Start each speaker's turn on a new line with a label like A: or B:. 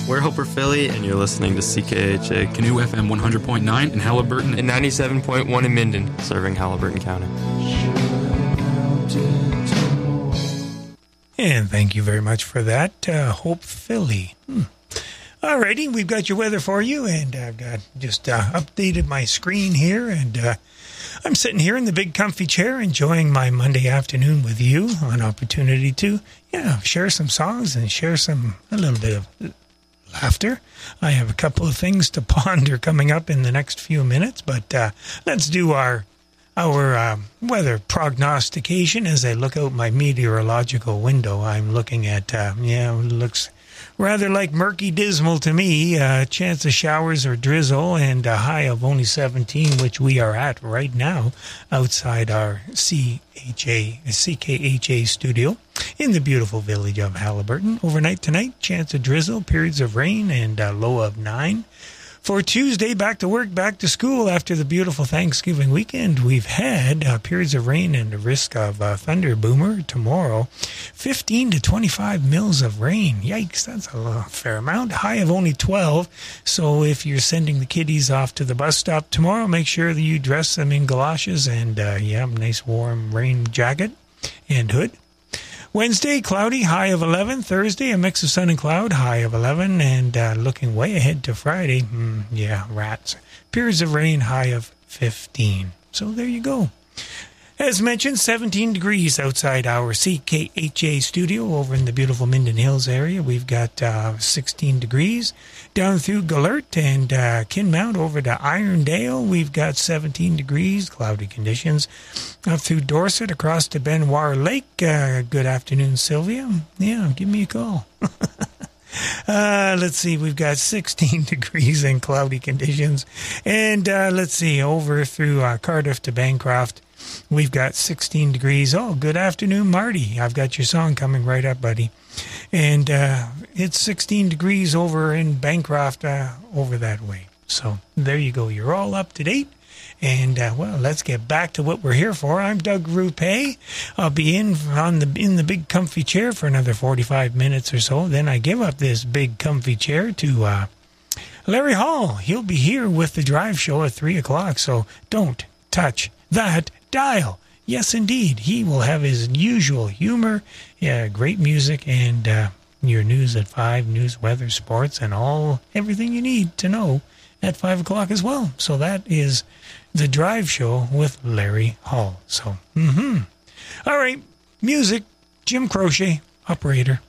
A: We're Hoper Philly, and you're listening to CKHA
B: Canoe FM 100.9 in Halliburton
C: and 97.1 in Minden,
A: serving Halliburton County.
D: And thank you very much for that, Hope Philly. Alrighty, we've got your weather for you, and I've got just updated my screen here, and I'm sitting here in the big comfy chair enjoying my Monday afternoon with you, an opportunity to, share some songs and share a little bit of laughter. I have a couple of things to ponder coming up in the next few minutes, but let's do our weather prognostication. As I look out my meteorological window, I'm looking at, it looks rather like murky dismal to me. Chance of showers or drizzle, and a high of only 17, which we are at right now outside our CKHA studio in the beautiful village of Halliburton. Overnight tonight, chance of drizzle, periods of rain, and a low of 9. For Tuesday, back to work, back to school after the beautiful Thanksgiving weekend. We've had periods of rain and a risk of thunder boomer tomorrow. 15 to 25 mils of rain. Yikes, that's a fair amount. High of only 12. So if you're sending the kiddies off to the bus stop tomorrow, make sure that you dress them in galoshes and, nice warm rain jacket and hood. Wednesday, cloudy, high of 11. Thursday, a mix of sun and cloud, high of 11. And looking way ahead to Friday, rats. Periods of rain, high of 15. So there you go. As mentioned, 17 degrees outside our CKHA studio over in the beautiful Minden Hills area. We've got 16 degrees. Down through Galert and Kinmount over to Irondale, we've got 17 degrees, cloudy conditions. Up through Dorset across to Benoit Lake. Good afternoon, Sylvia. Yeah, give me a call. Let's see, we've got 16 degrees and cloudy conditions. And let's see, over through Cardiff to Bancroft, we've got 16 degrees. Oh, good afternoon, Marty. I've got your song coming right up, buddy. And it's 16 degrees over in Bancroft, over that way. So there you go. You're all up to date. And, let's get back to what we're here for. I'm Doug Rupe. I'll be in the big comfy chair for another 45 minutes or so. Then I give up this big comfy chair to Larry Hall. He'll be here with the drive show at 3 o'clock. So don't touch that dial. Yes, indeed. He will have his usual humor, great music, and your news at 5, news, weather, sports, and everything you need to know at 5 o'clock as well. So that is the drive show with Larry Hall. So, all right, music, Jim Croce, operator.